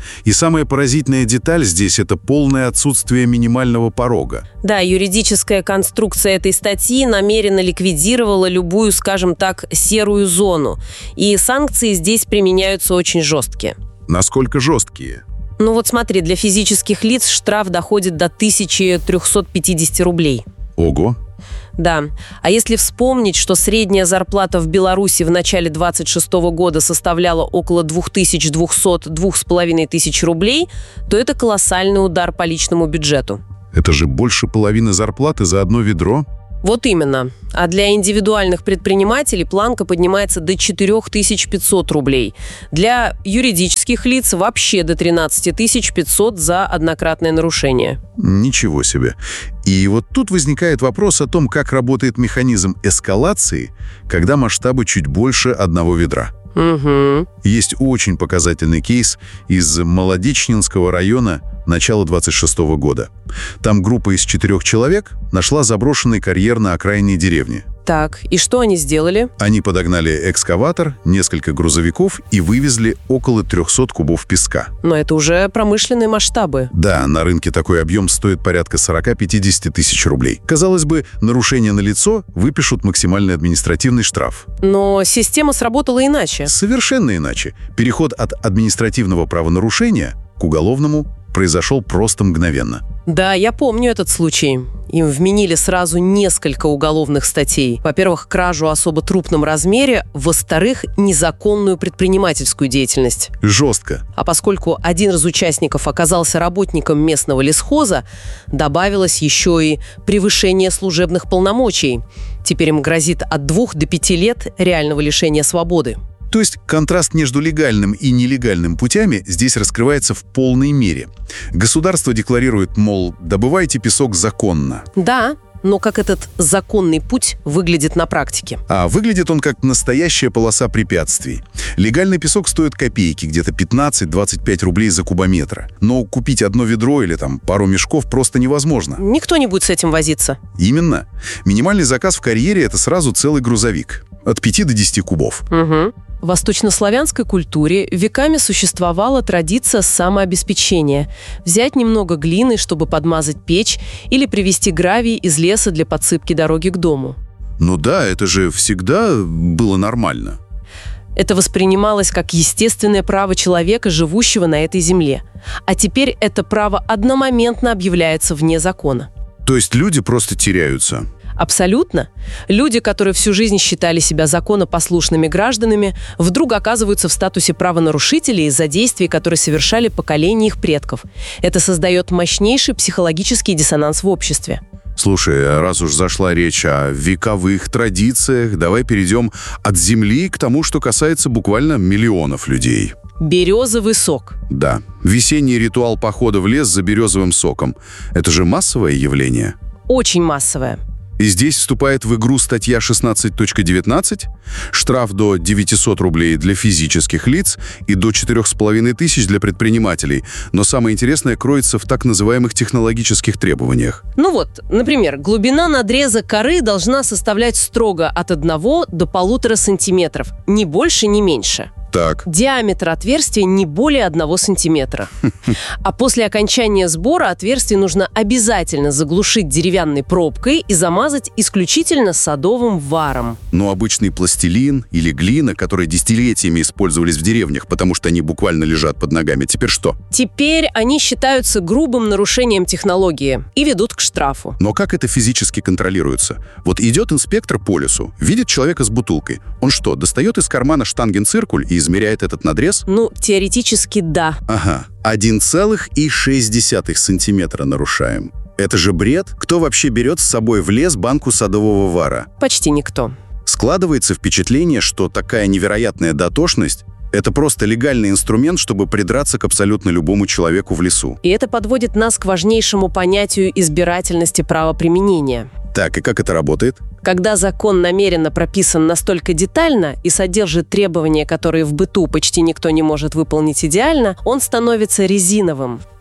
И самая поразительная деталь здесь – это полное отсутствие минимального порога. Да, юридическая конструкция этой статьи намеренно ликвидировала любую, скажем так, серую зону. И санкции здесь применяются очень жесткие. Насколько жесткие? Ну вот смотри, для физических лиц штраф доходит до тысяча триста пятьдесят рублей. Ого! Да. А если вспомнить, что средняя зарплата в Беларуси в начале двадцать шестого года составляла около две тысячи двести - две с половиной тысячи рублей, то это колоссальный удар по личному бюджету. Это же больше половины зарплаты за одно ведро? Вот именно. А для индивидуальных предпринимателей планка поднимается до четыре тысячи пятьсот рублей. Для юридических лиц вообще до тринадцать тысяч пятьсот за однократное нарушение. Ничего себе. И вот тут возникает вопрос о том, как работает механизм эскалации, когда масштабы чуть больше одного ведра. Угу. Есть очень показательный кейс из Молодечнинского района начала двадцать шестого года. Там группа из четырех человек нашла заброшенный карьер на окраине деревни. Так, и что они сделали? Они подогнали экскаватор, несколько грузовиков и вывезли около трехсот кубов песка. Но это уже промышленные масштабы. Да, на рынке такой объем стоит порядка сорок-пятьдесят тысяч рублей. Казалось бы, нарушение налицо, выпишут максимальный административный штраф. Но система сработала иначе. Совершенно иначе. Переход от административного правонарушения к уголовному произошел просто мгновенно. Да, я помню этот случай. Им вменили сразу несколько уголовных статей. Во-первых, кражу особо крупном размере, во-вторых, незаконную предпринимательскую деятельность. Жестко. А поскольку один из участников оказался работником местного лесхоза, добавилось еще и превышение служебных полномочий. Теперь им грозит от двух до пяти лет реального лишения свободы. То есть контраст между легальным и нелегальным путями здесь раскрывается в полной мере. Государство декларирует, мол, добывайте песок законно. Да, но как этот законный путь выглядит на практике? А выглядит он как настоящая полоса препятствий. Легальный песок стоит копейки, где-то пятнадцать-двадцать пять рублей за кубометр. Но купить одно ведро или там пару мешков просто невозможно. Никто не будет с этим возиться. Именно. Минимальный заказ в карьере – это сразу целый грузовик. От пяти до десяти кубов. Угу. В восточнославянской культуре веками существовала традиция самообеспечения. Взять немного глины, чтобы подмазать печь, или привезти гравий из леса для подсыпки дороги к дому. Ну да, это же всегда было нормально. Это воспринималось как естественное право человека, живущего на этой земле. А теперь это право одномоментно объявляется вне закона. То есть люди просто теряются? Абсолютно. Люди, которые всю жизнь считали себя законопослушными гражданами, вдруг оказываются в статусе правонарушителей из-за действий, которые совершали поколения их предков. Это создает мощнейший психологический диссонанс в обществе. Слушай, раз уж зашла речь о вековых традициях, давай перейдем от земли к тому, что касается буквально миллионов людей. Березовый сок. Да. Весенний ритуал похода в лес за березовым соком. Это же массовое явление? Очень массовое. И здесь вступает в игру статья шестнадцать точка девятнадцать, штраф до девятисот рублей для физических лиц и до четырёх с половиной тысяч для предпринимателей. Но самое интересное кроется в так называемых технологических требованиях. Ну вот, например, глубина надреза коры должна составлять строго от одного до полутора сантиметров. Ни больше, ни меньше. Так. Диаметр отверстия не более одного сантиметра. А после окончания сбора отверстие нужно обязательно заглушить деревянной пробкой и замазать исключительно садовым варом. Но обычный пластилин или глина, которые десятилетиями использовались в деревнях, потому что они буквально лежат под ногами, теперь что? Теперь они считаются грубым нарушением технологии и ведут к штрафу. Но как это физически контролируется? Вот идет инспектор по лесу, видит человека с бутылкой. Он что, достает из кармана штангенциркуль и измеряет этот надрез? Ну, теоретически да. Ага. один целых шесть десятых сантиметра нарушаем. Это же бред. Кто вообще берет с собой в лес банку садового вара? Почти никто. Складывается впечатление, что такая невероятная дотошность – это просто легальный инструмент, чтобы придраться к абсолютно любому человеку в лесу. И это подводит нас к важнейшему понятию избирательности правоприменения. Так, и как это работает? Когда закон намеренно прописан настолько детально и содержит требования, которые в быту почти никто не может выполнить идеально, он становится резиновым.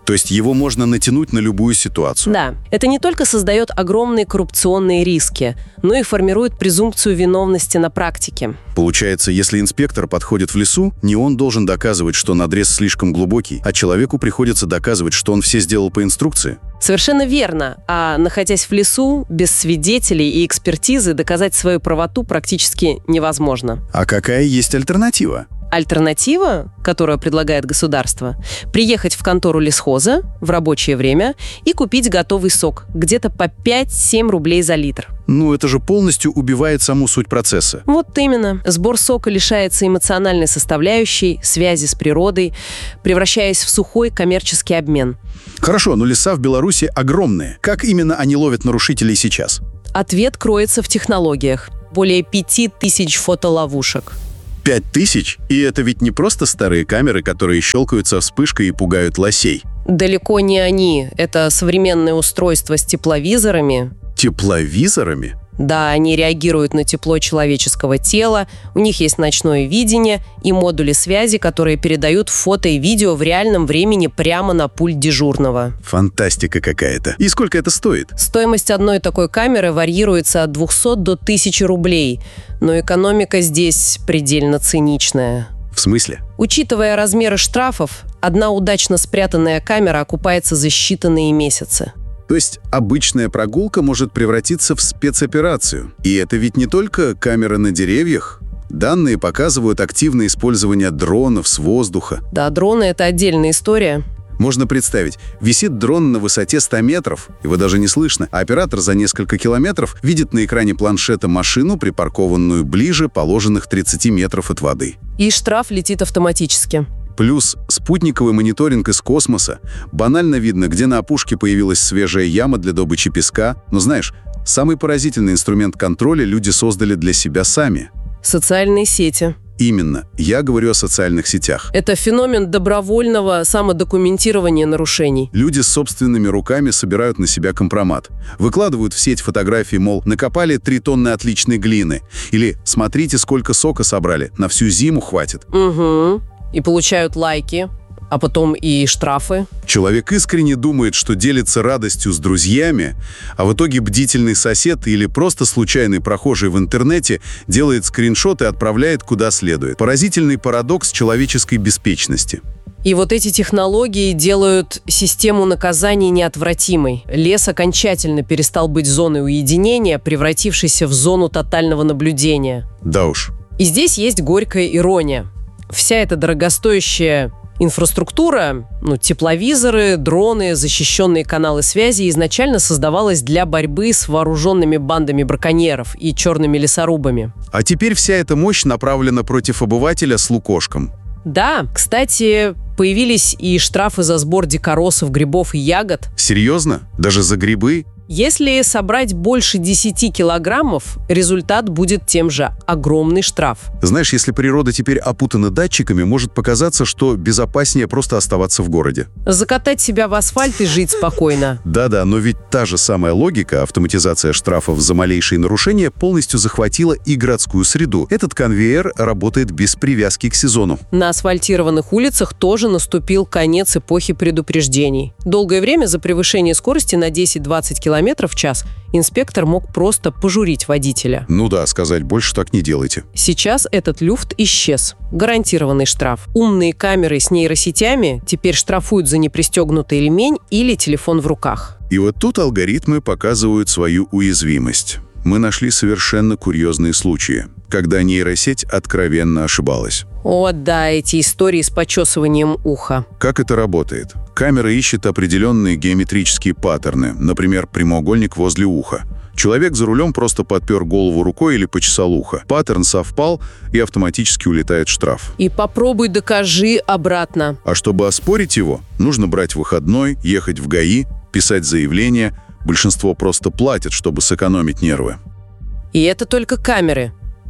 То есть его можно натянуть на любую ситуацию? Да. Это не только создает огромные коррупционные риски, но и формирует презумпцию виновности на практике. Получается, если инспектор подходит в лесу, не он должен доказывать, что надрез слишком глубокий, а человеку приходится доказывать, что он все сделал по инструкции? Совершенно верно. А находясь в лесу, без свидетелей и экспертизы доказать свою правоту практически невозможно. А какая есть альтернатива? Альтернатива, которую предлагает государство, приехать в контору лесхоза в рабочее время и купить готовый сок, где-то по пять-семь рублей за литр. Ну, это же полностью убивает саму суть процесса. Вот именно. Сбор сока лишается эмоциональной составляющей, связи с природой, превращаясь в сухой коммерческий обмен. Хорошо, но леса в Беларуси огромные. Как именно они ловят нарушителей сейчас? Ответ кроется в технологиях. Более пяти тысяч фотоловушек. Пять тысяч? И это ведь не просто старые камеры, которые щелкаются вспышкой и пугают лосей. Далеко не они. Это современное устройство с тепловизорами. Тепловизорами? Да, они реагируют на тепло человеческого тела, у них есть ночное видение и модули связи, которые передают фото и видео в реальном времени прямо на пульт дежурного. Фантастика какая-то. И сколько это стоит? Стоимость одной такой камеры варьируется от двухсот до тысячи рублей, но экономика здесь предельно циничная. В смысле? Учитывая размеры штрафов, одна удачно спрятанная камера окупается за считанные месяцы. То есть обычная прогулка может превратиться в спецоперацию. И это ведь не только камеры на деревьях. Данные показывают активное использование дронов с воздуха. Да, дроны — это отдельная история. Можно представить, висит дрон на высоте ста метров, его даже не слышно, а оператор за несколько километров видит на экране планшета машину, припаркованную ближе положенных тридцати метров от воды. И штраф летит автоматически. Плюс спутниковый мониторинг из космоса. Банально видно, где на опушке появилась свежая яма для добычи песка. Но знаешь, самый поразительный инструмент контроля люди создали для себя сами. Социальные сети. Именно. Я говорю о социальных сетях. Это феномен добровольного самодокументирования нарушений. Люди с собственными руками собирают на себя компромат. Выкладывают в сеть фотографии, мол, накопали три тонны отличной глины. Или смотрите, сколько сока собрали, на всю зиму хватит. Угу. И получают лайки, а потом и штрафы. Человек искренне думает, что делится радостью с друзьями, а в итоге бдительный сосед или просто случайный прохожий в интернете делает скриншот и отправляет куда следует. Поразительный парадокс человеческой беспечности. И вот эти технологии делают систему наказаний неотвратимой. Лес окончательно перестал быть зоной уединения, превратившейся в зону тотального наблюдения. Да уж. И здесь есть горькая ирония. Вся эта дорогостоящая инфраструктура, ну, тепловизоры, дроны, защищенные каналы связи изначально создавалась для борьбы с вооруженными бандами браконьеров и черными лесорубами. А теперь вся эта мощь направлена против обывателя с лукошком. Да, кстати, появились и штрафы за сбор дикоросов, грибов и ягод. Серьезно? Даже за грибы? Если собрать больше десяти килограммов, результат будет тем же – огромный штраф. Знаешь, если природа теперь опутана датчиками, может показаться, что безопаснее просто оставаться в городе. Закатать себя в асфальт и жить спокойно. Да-да, но ведь та же самая логика, автоматизация штрафов за малейшие нарушения, полностью захватила и городскую среду. Этот конвейер работает без привязки к сезону. На асфальтированных улицах тоже наступил конец эпохи предупреждений. Долгое время за превышение скорости на десять-двадцать километров в час инспектор мог просто пожурить водителя. Ну да, сказать больше так не делайте. Сейчас этот люфт исчез. Гарантированный штраф. Умные камеры с нейросетями теперь штрафуют за непристегнутый ремень или телефон в руках. И вот тут алгоритмы показывают свою уязвимость. Мы нашли совершенно курьезные случаи, когда нейросеть откровенно ошибалась. О, да, эти истории с почесыванием уха. Как это работает? Камера ищет определенные геометрические паттерны, например, прямоугольник возле уха. Человек за рулем просто подпер голову рукой или почесал ухо. Паттерн совпал, и автоматически улетает штраф. И попробуй докажи обратно. А чтобы оспорить его, нужно брать выходной, ехать в ГАИ, писать заявление. Большинство просто платят, чтобы сэкономить нервы. И это только камеры.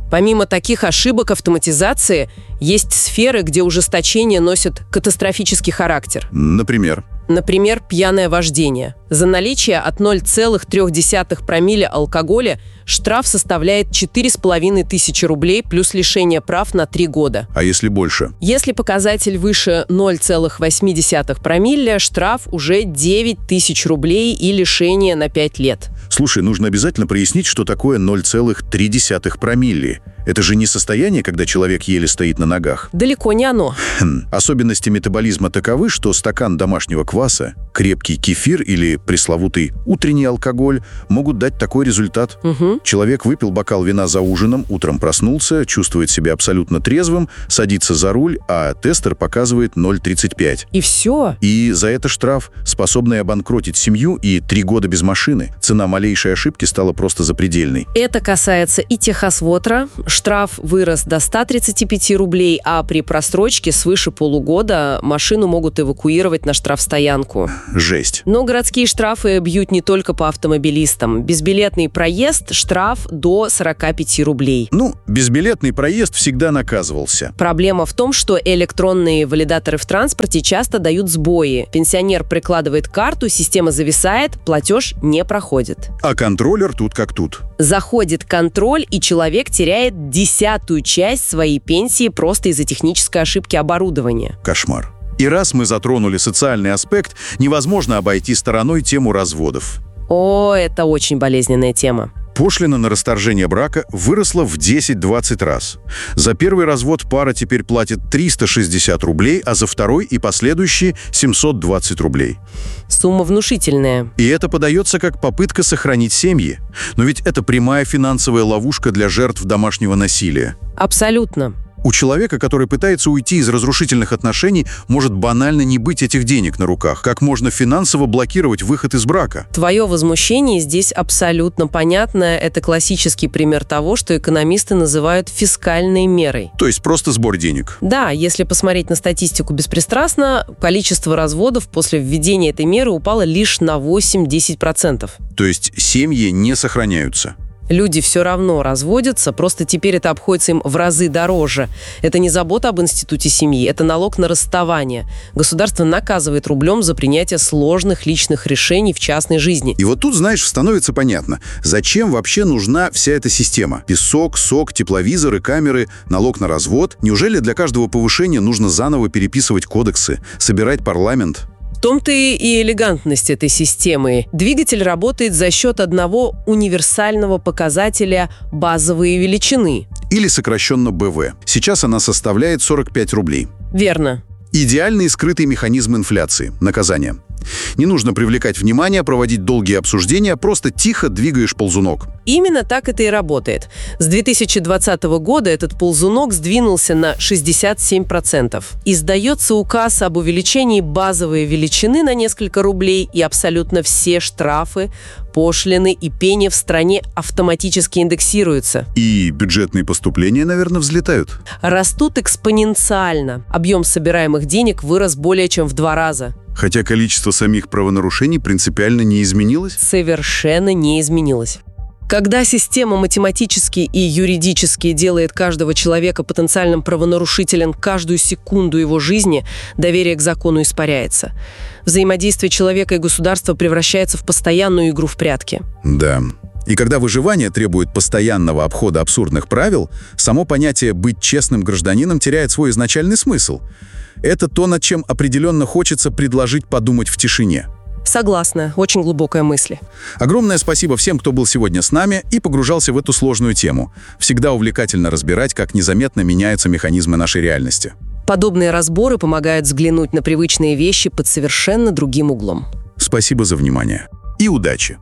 Помимо таких ошибок автоматизации, есть сферы, где ужесточения носят катастрофический характер. Например? Например, пьяное вождение. За наличие от ноль целых три десятых промилле алкоголя штраф составляет четыре с половиной тысячи рублей плюс лишение прав на три года. А если больше? Если показатель выше ноль целых восемь десятых промилле, штраф уже девять тысяч рублей и лишение на пять лет. Слушай, нужно обязательно прояснить, что такое ноль целых три десятых промилле. Это же не состояние, когда человек еле стоит на ногах. Далеко не оно. Хм. Особенности метаболизма таковы, что стакан домашнего кваса, крепкий кефир или пресловутый утренний алкоголь могут дать такой результат. Угу. Человек выпил бокал вина за ужином, утром проснулся, чувствует себя абсолютно трезвым, садится за руль, а тестер показывает ноль целых тридцать пять сотых. И все. И за это штраф, способный обанкротить семью и три года без машины. Цена малейшей ошибки стала просто запредельной. Это касается и техосмотра. Штраф вырос до ста тридцати пяти рублей, а при просрочке свыше полугода машину могут эвакуировать на штрафстоянку. Жесть. Но городские штрафы бьют не только по автомобилистам. Безбилетный проезд – штраф до сорока пяти рублей. Ну, безбилетный проезд всегда наказывался. Проблема в том, что электронные валидаторы в транспорте часто дают сбои. Пенсионер прикладывает карту, система зависает, платеж не проходит. А контроллер тут как тут. Заходит контроль, и человек теряет десятую часть своей пенсии просто из-за технической ошибки оборудования. Кошмар. И раз мы затронули социальный аспект, невозможно обойти стороной тему разводов. О, это очень болезненная тема. Пошлина на расторжение брака выросла в десять-двадцать раз. За первый развод пара теперь платит триста шестьдесят рублей, а за второй и последующие семьсот двадцать рублей. Сумма внушительная. И это подается как попытка сохранить семьи. Но ведь это прямая финансовая ловушка для жертв домашнего насилия. Абсолютно. У человека, который пытается уйти из разрушительных отношений, может банально не быть этих денег на руках. Как можно финансово блокировать выход из брака? Твое возмущение здесь абсолютно понятно. Это классический пример того, что экономисты называют фискальной мерой. То есть просто сбор денег. Да, если посмотреть на статистику беспристрастно, количество разводов после введения этой меры упало лишь на восемь-десять процентов. То есть семьи не сохраняются. Люди все равно разводятся, просто теперь это обходится им в разы дороже. Это не забота об институте семьи, это налог на расставание. Государство наказывает рублем за принятие сложных личных решений в частной жизни. И вот тут, знаешь, становится понятно, зачем вообще нужна вся эта система. Песок, сок, тепловизоры, камеры, налог на развод. Неужели для каждого повышения нужно заново переписывать кодексы, собирать парламент? В том-то и элегантность этой системы. Двигатель работает за счет одного универсального показателя базовой величины. Или сокращенно бэ вэ. Сейчас она составляет сорок пять рублей. Верно. Идеальный скрытый механизм инфляции, наказания. Не нужно привлекать внимание, проводить долгие обсуждения, просто тихо двигаешь ползунок. Именно так это и работает. С две тысячи двадцатого года этот ползунок сдвинулся на шестьдесят семь процентов. Издается указ об увеличении базовой величины на несколько рублей, и абсолютно все штрафы, пошлины и пени в стране автоматически индексируются. И бюджетные поступления, наверное, взлетают. Растут экспоненциально. Объем собираемых денег вырос более чем в два раза. Хотя количество самих правонарушений принципиально не изменилось? Совершенно не изменилось. Когда система математически и юридически делает каждого человека потенциальным правонарушителем каждую секунду его жизни, доверие к закону испаряется. Взаимодействие человека и государства превращается в постоянную игру в прятки. Да. И когда выживание требует постоянного обхода абсурдных правил, само понятие «быть честным гражданином» теряет свой изначальный смысл. Это то, над чем определенно хочется предложить подумать в тишине. Согласна. Очень глубокая мысль. Огромное спасибо всем, кто был сегодня с нами и погружался в эту сложную тему. Всегда увлекательно разбирать, как незаметно меняются механизмы нашей реальности. Подобные разборы помогают взглянуть на привычные вещи под совершенно другим углом. Спасибо за внимание. И удачи.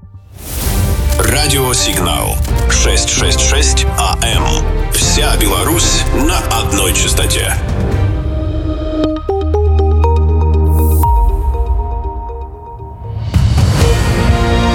Радиосигнал шестьсот шестьдесят шесть А М. Вся Беларусь на одной частоте.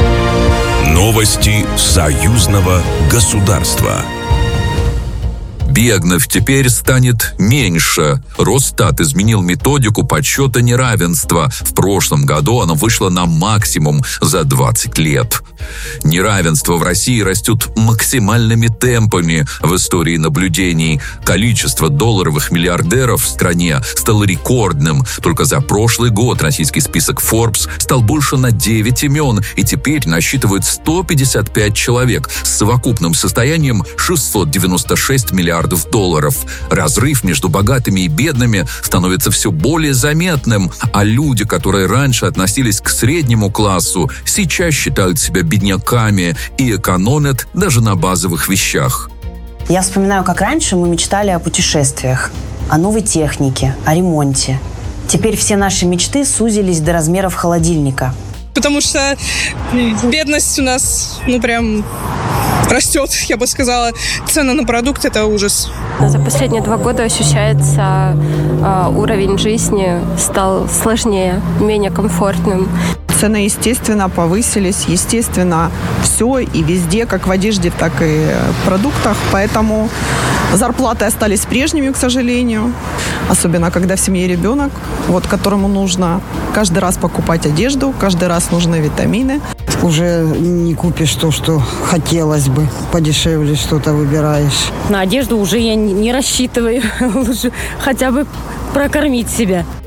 Новости союзного государства. Бедных теперь станет меньше. Росстат изменил методику подсчета неравенства. В прошлом году оно вышло на максимум за двадцать лет. Неравенство в России растет максимальными темпами в истории наблюдений. Количество долларовых миллиардеров в стране стало рекордным. Только за прошлый год российский список Forbes стал больше на девять имен и теперь насчитывает сто пятьдесят пять человек с совокупным состоянием шестьсот девяносто шесть миллиардов долларов. Разрыв между богатыми и бедными становится все более заметным, а люди, которые раньше относились к среднему классу, сейчас считают себя бедняками и экономят даже на базовых вещах. Я вспоминаю, как раньше мы мечтали о путешествиях, о новой технике, о ремонте. Теперь все наши мечты сузились до размеров холодильника. Потому что бедность у нас, ну, прям растет, я бы сказала. Цены на продукты – это ужас. За последние два года ощущается э, уровень жизни стал сложнее, менее комфортным. Цены, естественно, повысились. Естественно, все и везде, как в одежде, так и в продуктах. Поэтому зарплаты остались прежними, к сожалению. Особенно, когда в семье ребенок, вот, которому нужно каждый раз покупать одежду, каждый раз нужны витамины. Уже не купишь то, что хотелось бы. Подешевле что-то выбираешь. На одежду уже я не рассчитываю. Лучше хотя бы прокормить себя.